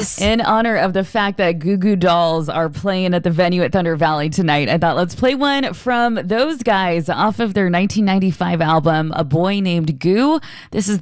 Nice. In honor of the fact that Goo Goo Dolls are playing at the venue at Thunder Valley tonight, I thought let's play one from those guys off of their 1995 album, A Boy Named Goo. This is